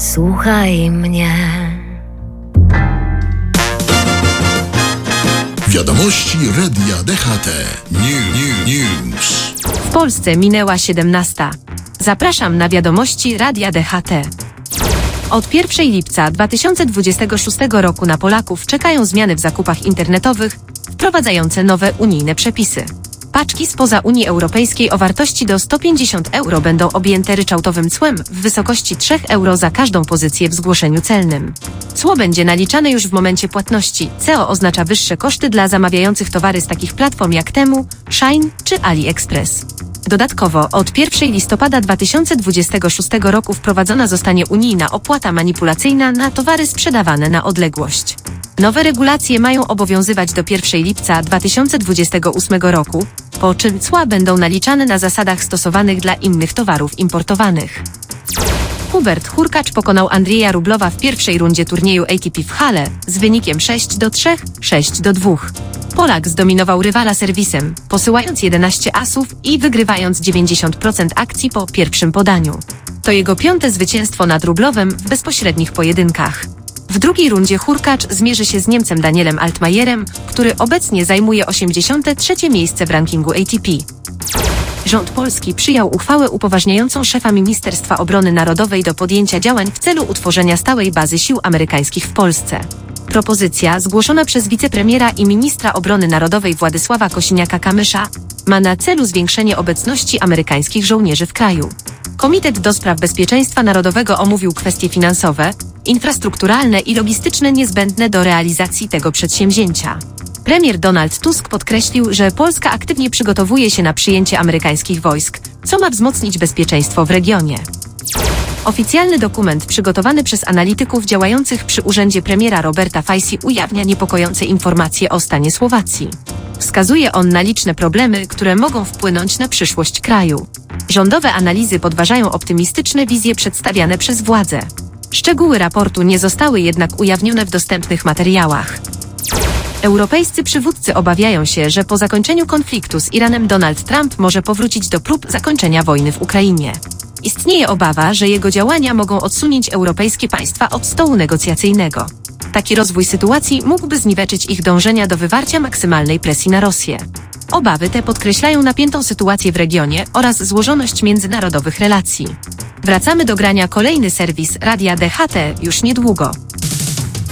Słuchaj mnie. Wiadomości Radia DHT. News. W Polsce minęła 17. Zapraszam na wiadomości Radia DHT. Od 1 lipca 2026 roku na Polaków czekają zmiany w zakupach internetowych wprowadzające nowe unijne przepisy. Paczki spoza Unii Europejskiej o wartości do 150 euro będą objęte ryczałtowym cłem w wysokości 3 euro za każdą pozycję w zgłoszeniu celnym. Cło będzie naliczane już w momencie płatności. CO oznacza wyższe koszty dla zamawiających towary z takich platform jak Temu, Shein czy AliExpress. Dodatkowo od 1 listopada 2026 roku wprowadzona zostanie unijna opłata manipulacyjna na towary sprzedawane na odległość. Nowe regulacje mają obowiązywać do 1 lipca 2028 roku, po czym cła będą naliczane na zasadach stosowanych dla innych towarów importowanych. Hubert Hurkacz pokonał Andrzeja Rublowa w pierwszej rundzie turnieju ATP w Halle z wynikiem 6-3, 6-2. Polak zdominował rywala serwisem, posyłając 11 asów i wygrywając 90% akcji po pierwszym podaniu. To jego 5. zwycięstwo nad Rublowem w bezpośrednich pojedynkach. W drugiej rundzie Hurkacz zmierzy się z Niemcem Danielem Altmajerem, który obecnie zajmuje 83. miejsce w rankingu ATP. Rząd polski przyjął uchwałę upoważniającą szefa Ministerstwa Obrony Narodowej do podjęcia działań w celu utworzenia stałej bazy sił amerykańskich w Polsce. Propozycja, zgłoszona przez wicepremiera i ministra obrony narodowej Władysława Kosiniaka-Kamysza, ma na celu zwiększenie obecności amerykańskich żołnierzy w kraju. Komitet do Spraw Bezpieczeństwa Narodowego omówił kwestie finansowe, infrastrukturalne i logistyczne niezbędne do realizacji tego przedsięwzięcia. Premier Donald Tusk podkreślił, że Polska aktywnie przygotowuje się na przyjęcie amerykańskich wojsk, co ma wzmocnić bezpieczeństwo w regionie. Oficjalny dokument przygotowany przez analityków działających przy urzędzie premiera Roberta Fajsi ujawnia niepokojące informacje o stanie Słowacji. Wskazuje on na liczne problemy, które mogą wpłynąć na przyszłość kraju. Rządowe analizy podważają optymistyczne wizje przedstawiane przez władze. Szczegóły raportu nie zostały jednak ujawnione w dostępnych materiałach. Europejscy przywódcy obawiają się, że po zakończeniu konfliktu z Iranem Donald Trump może powrócić do prób zakończenia wojny w Ukrainie. Istnieje obawa, że jego działania mogą odsunąć europejskie państwa od stołu negocjacyjnego. Taki rozwój sytuacji mógłby zniweczyć ich dążenia do wywarcia maksymalnej presji na Rosję. Obawy te podkreślają napiętą sytuację w regionie oraz złożoność międzynarodowych relacji. Wracamy do grania kolejny serwis Radia DHT już niedługo.